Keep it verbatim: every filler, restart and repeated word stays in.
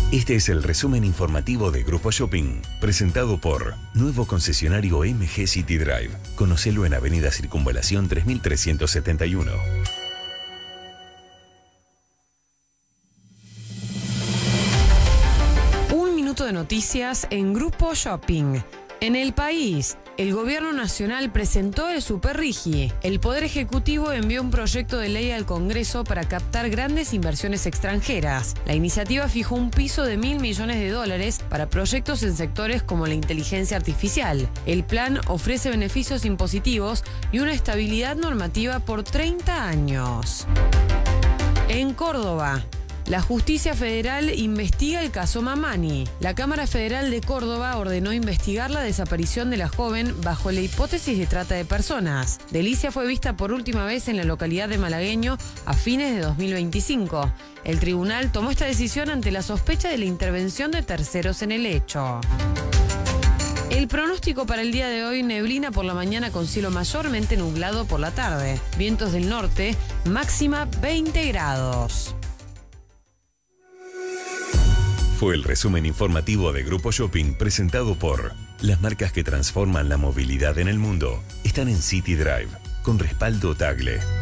Este es el resumen informativo de Grupo Shopping, presentado por Nuevo Concesionario M G City Drive. Conocelo en Avenida Circunvalación tres mil trescientos setenta y uno. Un minuto de noticias en Grupo Shopping. En el país, el Gobierno Nacional presentó el Superrigi. El Poder Ejecutivo envió un proyecto de ley al Congreso para captar grandes inversiones extranjeras. La iniciativa fijó un piso de mil millones de dólares para proyectos en sectores como la inteligencia artificial. El plan ofrece beneficios impositivos y una estabilidad normativa por treinta años. En Córdoba, la Justicia Federal investiga el caso Mamani. La Cámara Federal de Córdoba ordenó investigar la desaparición de la joven bajo la hipótesis de trata de personas. Delicia fue vista por última vez en la localidad de Malagueño a fines de dos mil veinticinco. El tribunal tomó esta decisión ante la sospecha de la intervención de terceros en el hecho. El pronóstico para el día de hoy: neblina por la mañana con cielo mayormente nublado por la tarde. Vientos del norte, máxima veinte grados. Fue el resumen informativo de Grupo Shopping presentado por las marcas que transforman la movilidad en el mundo. Están en City Drive, con respaldo Tagle.